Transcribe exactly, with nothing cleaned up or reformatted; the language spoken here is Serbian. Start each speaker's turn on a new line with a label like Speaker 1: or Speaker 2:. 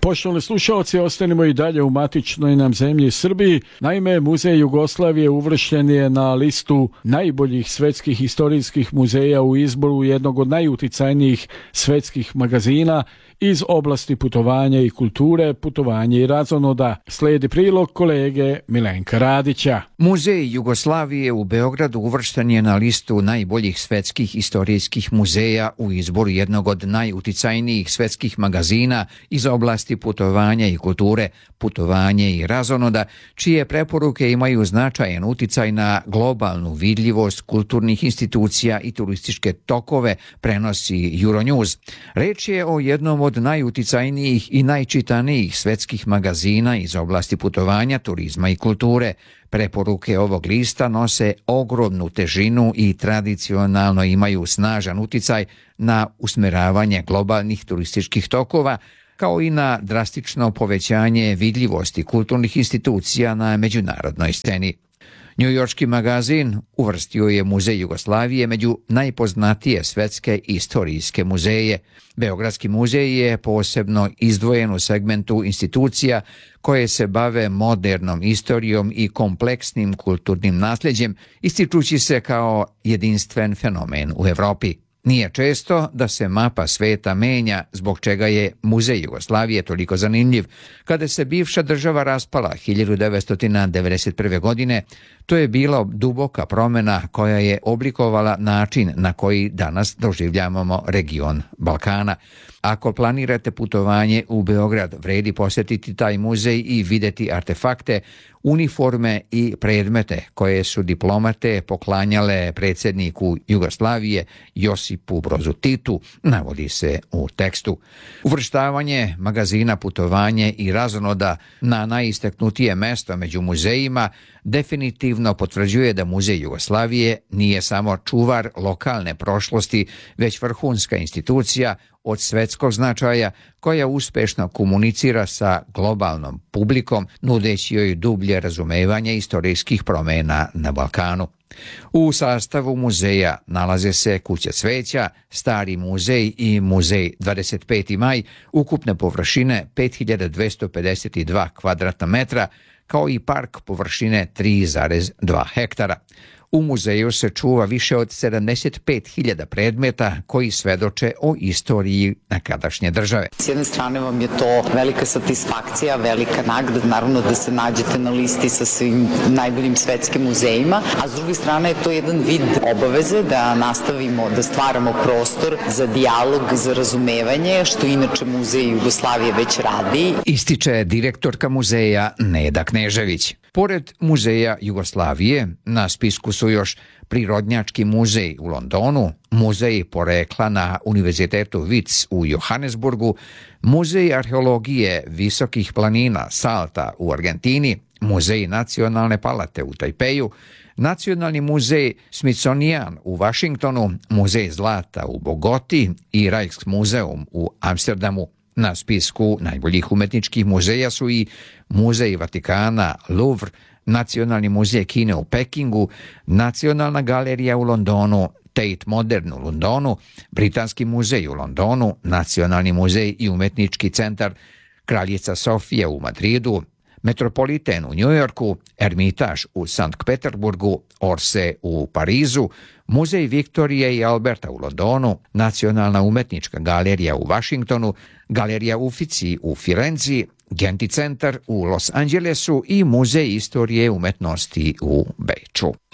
Speaker 1: Poštovani slušalci, ostanimo i dalje u matičnoj nam zemlji Srbiji. Naime, Muzej Jugoslavije uvršten je na listu najboljih svetskih historijskih muzeja u izboru jednog od najuticajnijih svetskih magazina iz oblasti putovanja i kulture, putovanja i razonoda. Slijedi prilog kolege Milenka Radića.
Speaker 2: Muzej Jugoslavije u Beogradu uvršten je na listu najboljih svetskih istorijskih muzeja u izboru jednog od najuticajnijih svetskih magazina iz oblasti putovanja i kulture, putovanje i razonoda, čije preporuke imaju značajan uticaj na globalnu vidljivost kulturnih institucija i turističke tokove, prenosi Euronews. Reč je o jednom od najuticajnijih i najčitanijih svetskih magazina iz oblasti putovanja, turizma i kulture. Preporuke ovog lista nose ogromnu težinu i tradicionalno imaju snažan uticaj na usmeravanje globalnih turističkih tokova, kao i na drastično povećanje vidljivosti kulturnih institucija na međunarodnoj sceni. Njujorški magazin uvrstio je Muzej Jugoslavije među najpoznatije svetske istorijske muzeje. Beogradski muzej je posebno izdvojen u segmentu institucija koje se bave modernom istorijom i kompleksnim kulturnim nasljeđem, ističući se kao jedinstven fenomen u Evropi. Nije često da se mapa sveta menja, zbog čega je Muzej Jugoslavije toliko zanimljiv. Kada se bivša država raspala hiljadu devetsto devedeset prve. godine, to je bila duboka promjena koja je oblikovala način na koji danas doživljavamo region Balkana. Ako planirate putovanje u Beograd, vredi posjetiti taj muzej i vidjeti artefakte, uniforme i predmete koje su diplomate poklanjale predsjedniku Jugoslavije Josipu Brozu Titu, navodi se u tekstu. Uvrštavanje magazina Putovanje i razonoda na najistaknutije mesto među muzejima definitivno potvrđuje da Muzej Jugoslavije nije samo čuvar lokalne prošlosti, već vrhunska institucija od svetskog značaja koja uspešno komunicira sa globalnom publikom, nudeći joj dublje razumevanje istorijskih promjena na Balkanu. U sastavu muzeja nalaze se Kuća cveća, Stari muzej i Muzej dvadeset peti maj, ukupne površine pet hiljada dvesta pedeset dva kvadratna metra, kao i park površine tri zarez dva hektara. U muzeju se čuva više od sedamdeset pet hiljada predmeta koji svedoče o istoriji nekadašnje države.
Speaker 3: S jedne strane vam je to velika satisfakcija, velika nagrada, naravno da se nađete na listi sa svim najboljim svetskim muzejima, a s druge strane je to jedan vid obaveze da nastavimo da stvaramo prostor za dijalog, za razumevanje, što inače Muzej Jugoslavije već radi.
Speaker 2: Ističe direktorka muzeja Neda Knežević. Pored Muzeja Jugoslavije, na spisku su još Prirodnjački muzej u Londonu, Muzej porekla na Univerzitetu Wits u Johannesburgu, Muzej arheologije visokih planina Salta u Argentini, Muzej nacionalne palate u Tajpeju, Nacionalni muzej Smithsonian u Vašingtonu, Muzej zlata u Bogoti i Rijksmuseum u Amsterdamu. Na spisku najboljih umetničkih muzeja su i Muzej Vatikana Louvre, Nacionalni muzej Kine u Pekingu, Nacionalna galerija u Londonu, Tate Modern u Londonu, Britanski muzej u Londonu, Nacionalni muzej i umetnički centar Kraljica Sofija u Madridu, Metropoliten u Njujorku, Ermitaž u Sankt Peterburgu, Orsay u Parizu, Muzej Viktorije i Alberta u Londonu, Nacionalna umetnička galerija u Vašingtonu, Galerija Uffizi u Firenci, Getty centar u Los Angelesu i Muzej istorije umetnosti u Beču.